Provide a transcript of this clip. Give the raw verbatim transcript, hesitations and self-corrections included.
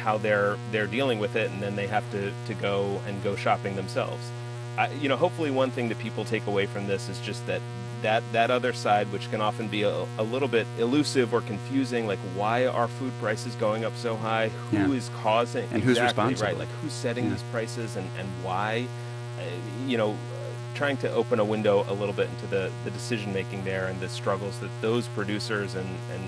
how they're they're dealing with it, and then they have to to go and go shopping themselves. I, you know, hopefully one thing that people take away from this is just that that that other side, which can often be a, a little bit elusive or confusing, like why are food prices going up so high? Yeah. Who is causing? And who's Exactly right. responsible? Like who's setting Yeah. these prices and and why? Uh, you know, uh, trying to open a window a little bit into the the decision making there and the struggles that those producers and and